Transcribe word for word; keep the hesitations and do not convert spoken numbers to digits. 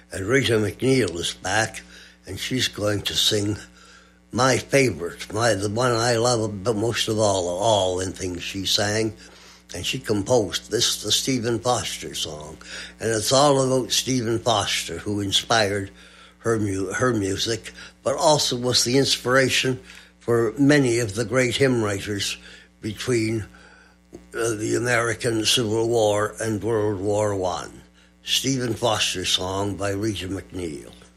And Rita McNeil is back, and she's going to sing my favorite, my the one I love most of all, of all in things she sang. And she composed this, the Stephen Foster song. And it's all about Stephen Foster, who inspired her, mu- her music, but also was the inspiration for many of the great hymn writers between uh, the American Civil War and World War One. Stephen Foster song by Rita McNeil.